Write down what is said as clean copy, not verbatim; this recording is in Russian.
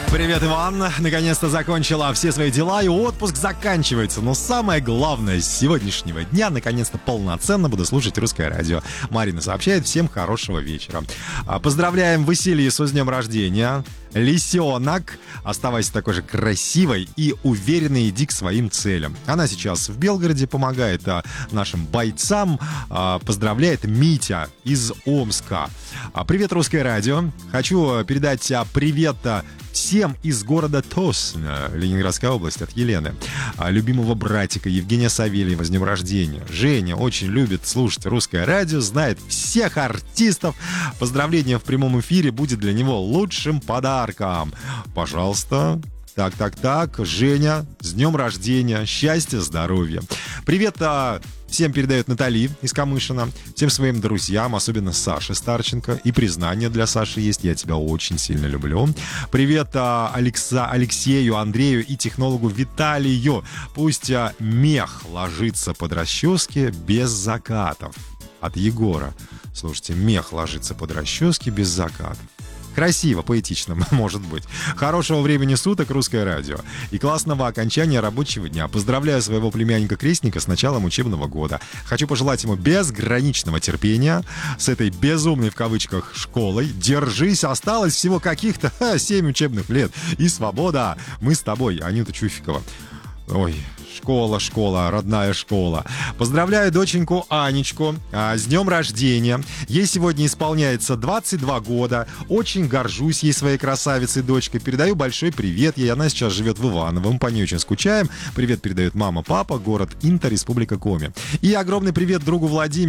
Привет, Иван. Наконец-то закончила все свои дела, и отпуск заканчивается. Но самое главное, с сегодняшнего дня наконец-то полноценно буду слушать русское радио. Марина сообщает: всем хорошего вечера. Поздравляем Василису с днем рождения. Лисенок, оставайся такой же красивой и уверенно иди к своим целям. Она сейчас в Белгороде, помогает нашим бойцам. Поздравляет Митя из Омска. Привет, русское радио. Хочу передать привет всем из города Тосно, Ленинградская область, от Елены. Любимого братика Евгения Савельева с днем рождения. Женя очень любит слушать русское радио, знает всех артистов. Поздравление в прямом эфире будет для него лучшим подарком. Пожалуйста. Так, Женя, с днем рождения, счастья, здоровья. Привет всем передает Натали из Камышина, всем своим друзьям, особенно Саше Старченко. И признание для Саши есть: я тебя очень сильно люблю. Привет Алексею, Андрею и технологу Виталию. Пусть мех ложится под расчески без закатов. От Егора. Слушайте, мех ложится под расчески без закатов. Красиво, поэтично, может быть. Хорошего времени суток, русское радио. И классного окончания рабочего дня. Поздравляю своего племянника-крестника с началом учебного года. Хочу пожелать ему безграничного терпения с этой безумной в кавычках школой. Держись, осталось всего каких-то 7 учебных лет. И свобода. Мы с тобой, Анюта Чуфикова. Ой, школа, родная школа. Поздравляю доченьку Анечку с днем рождения. Ей сегодня исполняется 22 года. Очень горжусь ей, своей красавицей дочкой. Передаю большой привет ей. Она сейчас живет в Иваново. Мы по ней очень скучаем. Привет передает мама, папа, город Инта, Республика Коми. И огромный привет другу Владимиру.